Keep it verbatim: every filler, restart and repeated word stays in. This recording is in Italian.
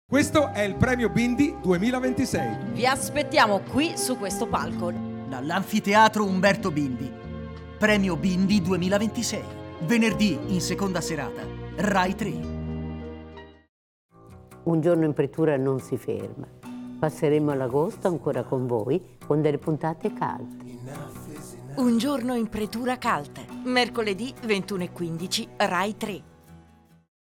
Questo è il premio Bindi duemilaventisei. Vi aspettiamo qui su questo palco. Dall'Anfiteatro Umberto Bindi. Premio Bindi duemilaventisei. Venerdì in seconda serata. Rai tre. Un giorno in pretura non si ferma. Passeremo l'agosto ancora con voi con delle puntate calde. Un giorno in pretura calde. Mercoledì ventuno e quindici, Rai tre.